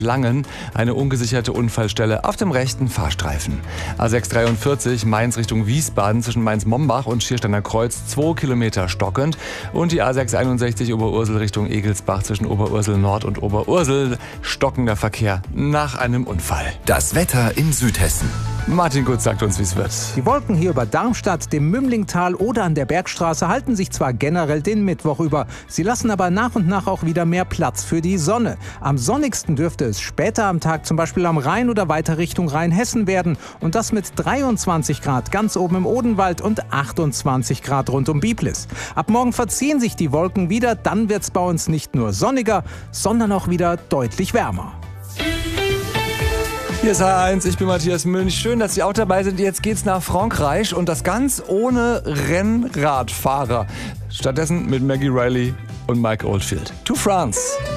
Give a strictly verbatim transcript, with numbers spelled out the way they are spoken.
Langen eine ungesicherte Unfallstelle auf dem rechten Fahrstreifen. A sechs dreiundvierzig Mainz Richtung Wiesbaden zwischen Mainz-Mombach und Schiersteiner Kreuz zwei Kilometer stockend und die A sechs einundsechzig Oberursel Richtung Egelsbach zwischen Oberursel Nord und Oberursel stockender Verkehr nach einem Unfall. Das Wetter in Südhessen. Martin Gutz sagt uns, wie es wird. Die Wolken hier über Darmstadt, dem Mümlingtal oder an der Bergstraße halten sich zwar generell den Mittwoch über, sie lassen aber nach und nach auch wieder mehr Platz für die Sonne. Am sonnigsten dürfte es später am Tag zum Beispiel am Rhein oder weiter Richtung Rheinhessen werden und das mit dreiundzwanzig Grad ganz oben im Odenwald und achtundzwanzig Grad rund um Biblis. Ab morgen verziehen sich die Wolken wieder, dann wird es bei uns nicht nur sonniger, sondern auch wieder deutlich wärmer. Hier ist H eins, ich bin Matthias Münch. Schön, dass Sie auch dabei sind. Jetzt geht's nach Frankreich und das ganz ohne Rennradfahrer. Stattdessen mit Maggie Riley und Mike Oldfield. To France.